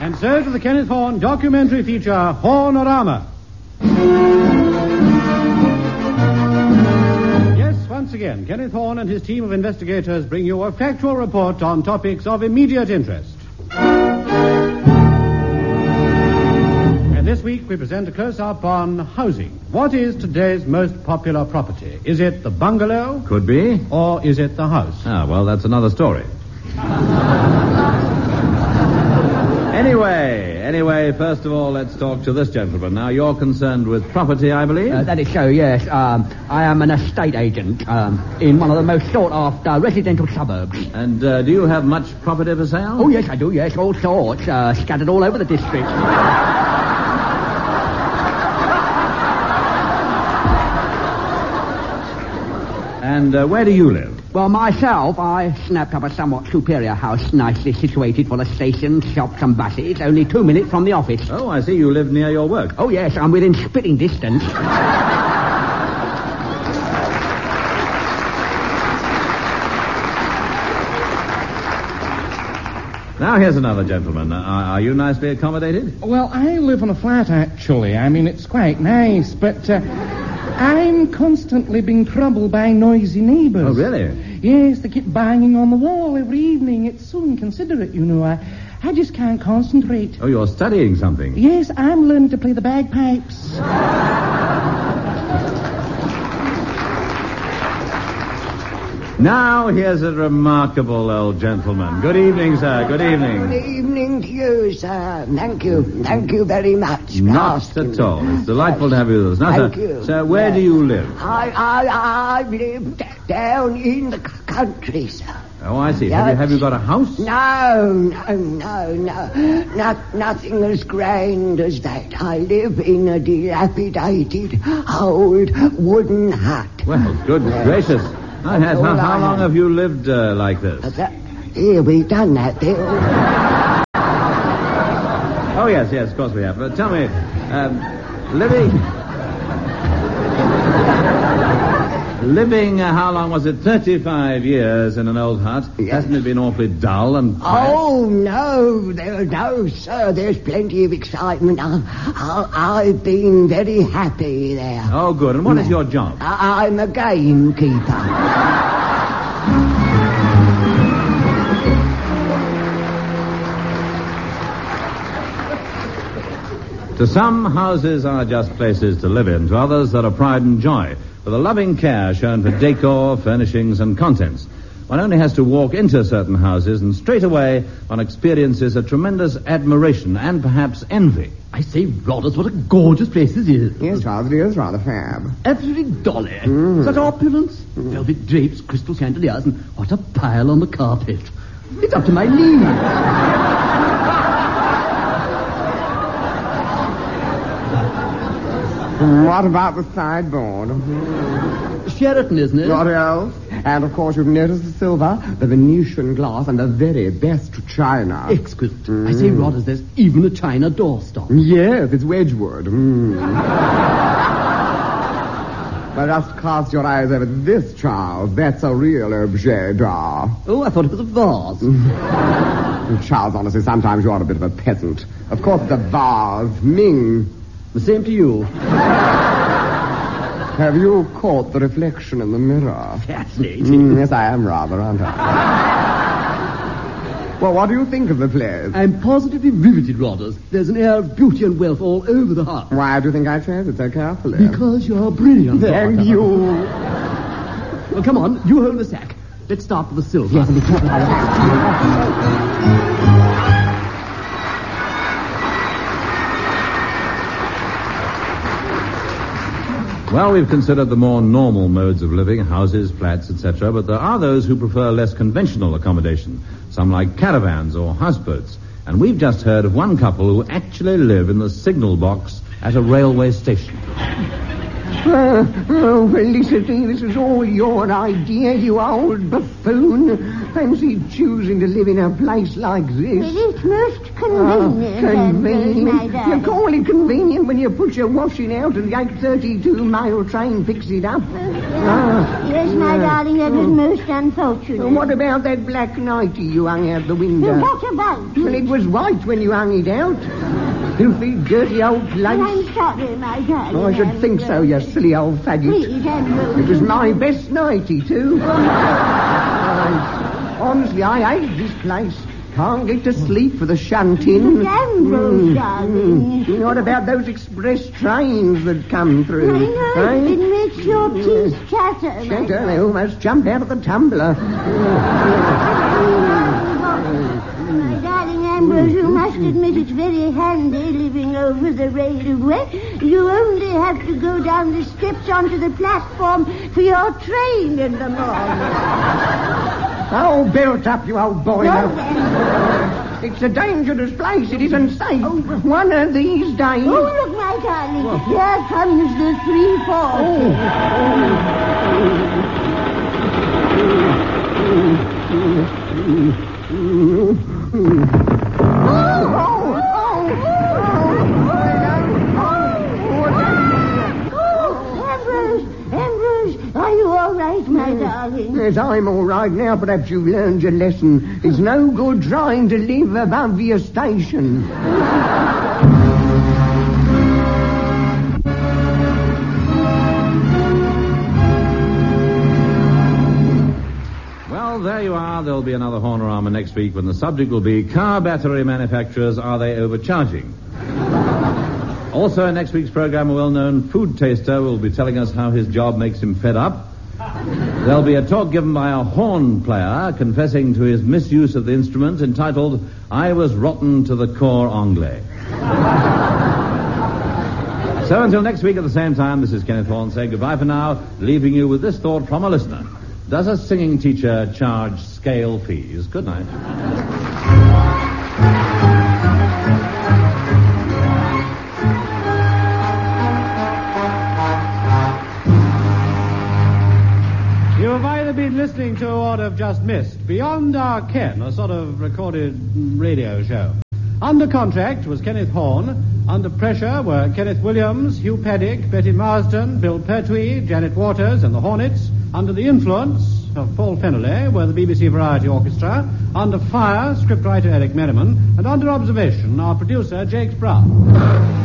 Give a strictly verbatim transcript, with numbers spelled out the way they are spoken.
And so to the Kenneth Horne documentary feature, Hornorama. Yes, once again, Kenneth Horne and his team of investigators bring you a factual report on topics of immediate interest. And this week we present a close-up on housing. What is today's most popular property? Is it the bungalow? Could be. Or is it the house? Ah, well, that's another story. Anyway, anyway, first of all, let's talk to this gentleman. Now, you're concerned with property, I believe? Uh, that is so, yes. Um, I am an estate agent um, in one of the most sought-after residential suburbs. And uh, do you have much property for sale? Oh, yes, I do, yes, all sorts, uh, scattered all over the district. And uh, where do you live? Well, myself, I snapped up a somewhat superior house, nicely situated for the station, shops and buses, only two minutes from the office. Oh, I see you live near your work. Oh, yes, I'm within spitting distance. Now, here's another gentleman. Uh, are you nicely accommodated? Well, I live on a flat, actually. I mean, it's quite nice, but uh, I'm constantly being troubled by noisy neighbours. Oh, really? Yes, they keep banging on the wall every evening. It's so inconsiderate, you know. I, I just can't concentrate. Oh, you're studying something? Yes, I'm learning to play the bagpipes. Now, here's a remarkable old gentleman. Good evening, sir. Good evening. Good evening to you, sir. Thank you. Thank you very much. for Not asking at all. me. It's delightful to have you with us. Now, Thank sir, you. sir, where Yes. do you live? I, I, I live d- down in the c- country, sir. Oh, I see. Have you, Yes. have you got a house? No, no, no, no. Not, nothing as grand as that. I live in a dilapidated old wooden hut. Well, good gracious. I had, all how, how I long have. have you lived uh, like this? But that, here, we've done that, Bill. Oh, yes, yes, of course we have. But tell me, um, living... living, uh, how long was it? thirty-five years in an old hut. Yes. Hasn't it been awfully dull and quiet? Oh, no, there, no, sir. There's plenty of excitement. I, I, I've been very happy there. Oh, good. And what is your job? I, I'm a gamekeeper. To some, houses are just places to live in. To others, they're a pride and joy, with a loving care shown for decor, furnishings, and contents. One only has to walk into certain houses, and straight away one experiences a tremendous admiration and perhaps envy. I say, Rodders, what a gorgeous place this is. Yes, Charles, it is rather fab. Absolutely dolly. Such opulence. Velvet drapes, crystal chandeliers, and what a pile on the carpet. It's up to my knees. What about the sideboard? Sheraton, isn't it? What else? And, of course, you've noticed the silver, the Venetian glass, and the very best china. Exquisite. I say, Rodders, there's even a china doorstop. Yes, it's Wedgwood. Mm. But just cast your eyes over this, Charles. That's a real objet d'art. Oh, I thought it was a vase. Charles, honestly, sometimes you're a bit of a peasant. Of course, the vase. Ming. The same to you. Have you caught the reflection in the mirror? Fascinating. Mm, yes, I am rather, aren't I? Well, what do you think of the place? I'm positively riveted, Rodders. There's an air of beauty and wealth all over the hut. Why do you think I chose it so carefully? Because you're brilliant. Thank Rodders. you. Well, come on, you hold the sack. Let's start with the silver. Yes, and be careful how you act. Well, we've considered the more normal modes of living, houses, flats, et cetera, but there are those who prefer less conventional accommodation. Some like caravans or houseboats. And we've just heard of one couple who actually live in the signal box at a railway station. Oh, oh, Felicity, this is all your idea, you old buffoon. fancy choosing to live in a place like this. It is most Oh, convenient, Ambrose, my convenient. darling. You call it convenient when you put your washing out and the eight thirty-two mail train picks it up. Ah. Yes, my darling, that was most unfortunate. And what about that black nightie you hung out the window? What about Well, it was white when you hung it out. Filthy, dirty old Well, place. I'm sorry, my darling. Oh, I should think so, you silly old faggot. Please, Ambrose. It was my best nightie, too. I- honestly, I hate this place. Can't get to sleep for the shunting. But Ambrose, darling. Mm. What about those express trains that come through? I know, Eh? it makes your teeth chatter, my Chatter, they darling. almost jumped out of the tumbler. My darling Ambrose, you must admit it's very handy living over the railway. You only have to go down the steps onto the platform for your train in the morning. Oh, built up, you old boy. No, now. It's a dangerous place. It isn't safe. One of these days. Oh, look, my darling. Here comes the three forty. Ambrose, Ambrose, are you all right, my darling? Yes, I'm all right now. Perhaps you've learned your lesson. It's no good trying to live above your station. Well, there you are. There'll be another Hornorama next week when the subject will be car battery manufacturers, are they overcharging? Also, in next week's program, a well-known food taster will be telling us how his job makes him fed up. There'll be a talk given by a horn player confessing to his misuse of the instrument entitled, I Was Rotten to the Core Anglais. So until next week at the same time, this is Kenneth Horn saying goodbye for now, leaving you with this thought from a listener. Does a singing teacher charge scale fees? Good night. You have either been listening to or have just missed Beyond Our Ken, a sort of recorded radio show. Under contract was Kenneth Horn. Under pressure were Kenneth Williams, Hugh Paddock, Betty Marsden, Bill Pertwee, Janet Waters, and the Hornets. Under the influence of Paul Feneley were the B B C Variety Orchestra. Under fire, scriptwriter Eric Merriman. And under observation, our producer, Jakes Brown.